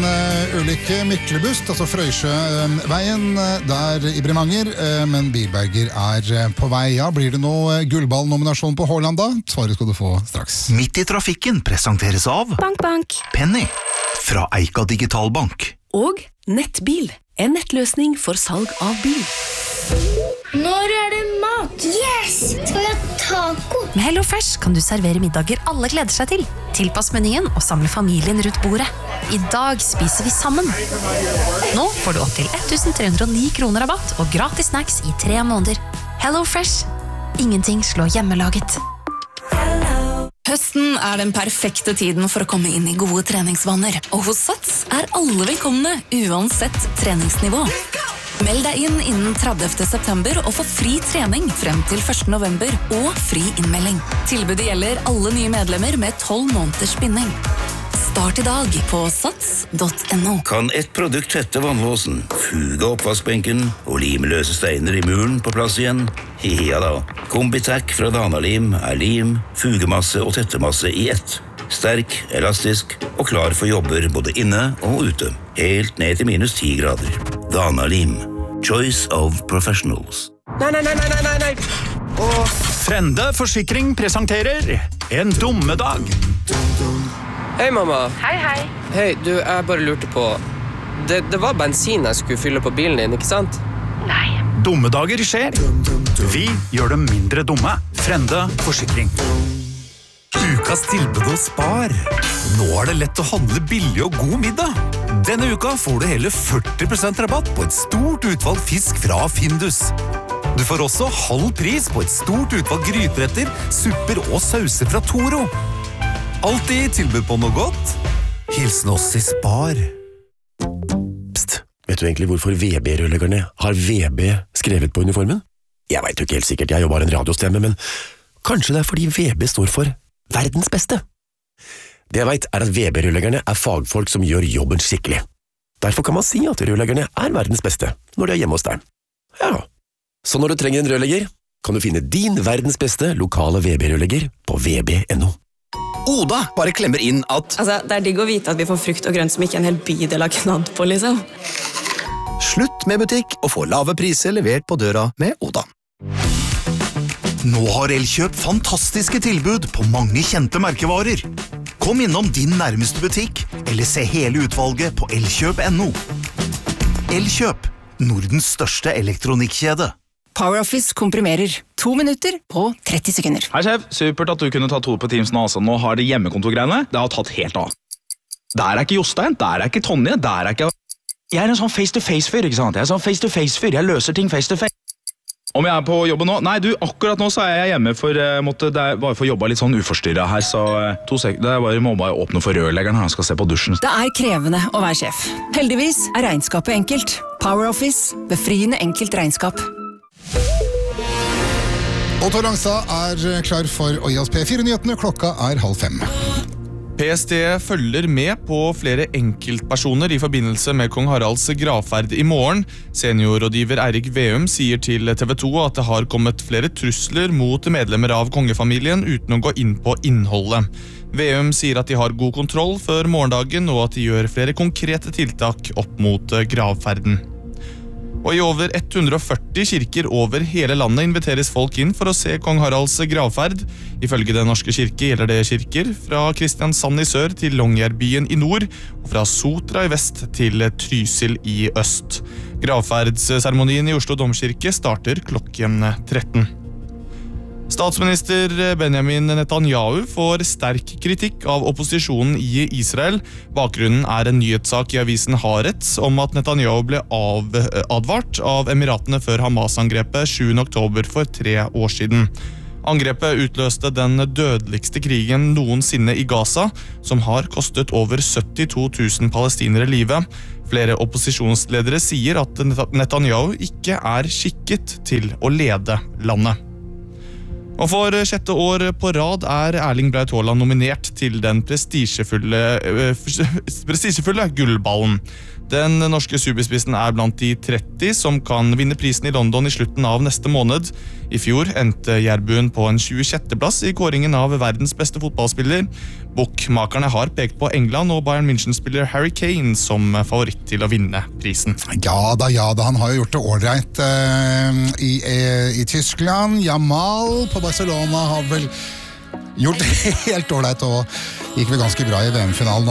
ulykke Myklebust, altså Frøysjøveien der i Bremanger, men Bilberger på vei. Ja, blir det noe gullballnominasjon på Haaland da? Svaret skal du få straks. Midt i trafikken presenteres av Bank. Penny fra Eika Digitalbank. Og Nettbil, en nettløsning for salg av bil. Når det mat? Yes! Skal vi ha taco? Med HelloFresh kan du servere middager alle gleder seg til. Tilpass menyen og samle familien rundt bordet. I dag spiser vi sammen. Nå får du opp til 1309 kroner rabatt og gratis snacks i 3 måneder. HelloFresh. Ingenting slår hjemmelaget. Høsten den perfekte tiden for å komme inn i gode treningsvaner. Og hos Sats alle velkomne, uansett treningsnivå. Meld deg inn innen 30. september og få fri trening frem til 1. november og fri innmelding. Tilbudet gjelder alle nye medlemmer med 12 måneders binding. Start i dag på sats.no. Kan et produkt tette vannlåsen, fuge oppvaskbenken og lime løse steiner i muren på plass igjen? Ja da, Combitac fra Danalim lim, fugemasse og tettemasse i ett. Sterk, elastisk og klar for jobber både inne og ute. Helt ned til minus 10 grader. Danalim. Choice of professionals. Nei. Frende Forsikring presenterer En dummedag. Hei, mamma. Hei. Hei, du, jeg bare lurte på... Det var bensin jeg skulle fylle på bilen din, ikke sant? Nei. Dummedager skjer. Vi gjør dem mindre dumme. Frende Forsikring. Ukas tilbud hos Spar. Nå det lett å handle billig og god middag. Denne uka får du hele 40% rabatt på et stort utvalg fisk fra Findus. Du får også halv pris på et stort utvalg gryteretter, supper og sauser fra Toro. Alltid tilbud på noe godt. Hilsen oss i Spar. Psst, vet du egentlig hvorfor VB-rørleggerne har VB skrevet på uniformen? Jeg vet jo ikke helt sikkert, jeg er jo bare en radiostemme, men kanskje det fordi VB står for verdens beste. Det jeg vet at VB-rørleggerne fagfolk som gjør jobben skikkelig. Derfor kan man si at rørleggerne verdens beste når de hjemme hos deg. Ja, så når du trenger en rørlegger, kan du finne din verdens beste lokale VB-rørlegger på vb.no. Oda bare klemmer inn at Altså, det digg å vite at vi får frukt og grønt som ikke en hel bydel har knadd på, liksom. Slutt med butikk og få lave priser levert på døra med Oda. Nå har Elkjøp fantastiske tilbud på mange kjente merkevarer. Kom innom din nærmeste butikk, eller se hele utvalget på elkjøp.no. Elkjøp, Nordens største elektronikkjede. PowerOffice komprimerer 2 minutter på 30 sekunder. Hei sjef, supert at du kunne tatt hodet på Teams nå. Nå har det hjemmekontorgreiene, det har tatt helt av. Der ikke Jostein, der ikke Tonje, der ikke... Jeg en sånn face-to-face-fyr, ikke sant? Jeg en sånn face-to-face-fyr, jeg løser ting face-to-face. Om jeg på jobben nå? Nei, du, akkurat nå så jeg hjemme for måtte bare få jobba litt sånn uforstyrret her, så 2 sekunder, må bare åpne for rørleggeren her, han skal se på dusjen. Det krevende å være sjef. Heldigvis regnskapet enkelt. PowerOffice, befriende enkelt regnskap. Og Tor Langstad klar for å gi oss P4-nyhetene. Klokka 4:30. PST følger med på flere enkeltpersoner i forbindelse med kong Haralds gravferd i morgen. Seniorrådgiver Eirik Veum sier til TV 2 at det har kommet flere trusler mot medlemmer av kongefamilien uten å gå inn på innholdet. Veum sier at de har god kontroll før morgendagen og at de gjør flere konkrete tiltak opp mot gravferden. Og i over 140 kirker over hele landet inviteres folk inn for å se kong Haralds gravferd. Ifølge Den norske kirke gjelder det kirker fra Kristiansand i sør til Longyearbyen i nord, og fra Sotra i vest til Trysil i øst. Gravferdsseremonien i Oslo Domkirke starter klokken 13. Statsminister Benjamin Netanyahu får sterk kritikk av opposisjonen i Israel. Bakgrunnen en nyhetssak i avisen Haaretz om at Netanyahu ble advart av Emiratene før Hamas-angrepet 7. oktober for 3 år siden. Angrepet utløste den dødeligste krigen noensinne i Gaza, som har kostet over 72 000 palestinere livet. Flere opposisjonsledere sier at Netanyahu ikke skikket til å lede landet. Og for 6. år på rad Erling Braut Haaland nominert til den prestisjefulle gullballen. Den norske superspissen blant de 30 som kan vinne prisen i London i slutten av neste måned. I fjor endte Jærbuen på en 26. plass i kåringen av verdens beste fotballspiller. Bookmakerne har pekt på England og Bayern München-spiller Harry Kane som favoritt til å vinne prisen. Ja da, han har jo gjort det ålreit i Tyskland. Jamal på Barcelona har vel gjort det helt ålreit og gikk vel ganske bra i VM-finalen.